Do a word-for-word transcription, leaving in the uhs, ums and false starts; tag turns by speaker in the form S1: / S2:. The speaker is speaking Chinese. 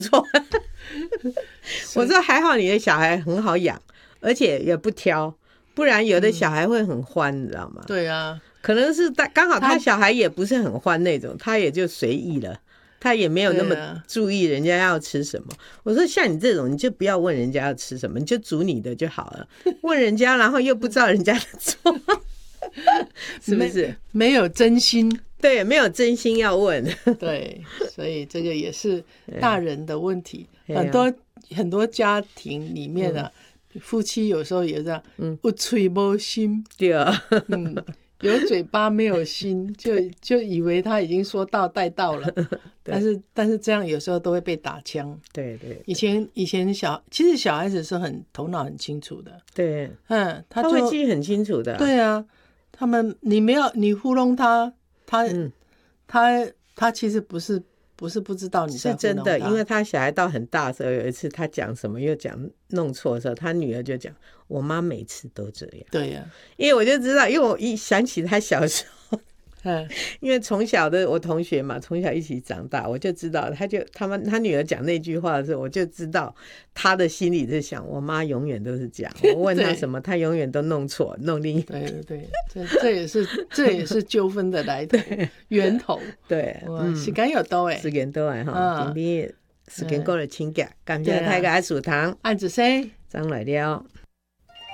S1: 错。我说还好你的小孩很好养，而且也不挑，不然有的小孩会很欢，嗯、你知道吗？
S2: 对啊，
S1: 可能是刚好他小孩也不是很欢那种，他也就随意了，他也没有那么注意人家要吃什么。我说像你这种，你就不要问人家要吃什么，你就煮你的就好了。问人家，然后又不知道人家的做，是不是
S2: 没, 没有真心？
S1: 对，没有真心要问。
S2: 对，所以这个也是大人的问题。很多很多家庭里面啊，嗯、夫妻有时候也这样，嗯，有嘴没心，
S1: 对啊，
S2: 嗯，有嘴巴没有心，就就以为他已经说到带到了，但是但是这样有时候都会被打枪。
S1: 对 对, 对，
S2: 以前以前小其实小孩子是很头脑很清楚的，
S1: 对，
S2: 嗯，他,
S1: 他会记很清楚的、啊。
S2: 对啊，他们你没有你糊弄他。他、嗯、他他其实不是不是不知道你在糊弄他，
S1: 是真的，因为他小孩到很大的时候，有一次他讲什么又讲弄错的时候，他女儿就讲我妈每次都这样。
S2: 对呀、啊，
S1: 因为我就知道，因为我一想起他小时候，嗯，因为从小的我同学嘛，从小一起长大，我就知道他就他们他女儿讲那句话的时候，我就知道他的心里在想，我妈永远都是这样，我问他什么，他永远都弄错，弄另一个。
S2: 对对对，这这也是这也是纠纷的来头源头。
S1: 对，
S2: 嗯，时间又到诶，
S1: 时间到诶哈，今天时间过了请假，感谢大家的收听，
S2: 按子生
S1: 张来了。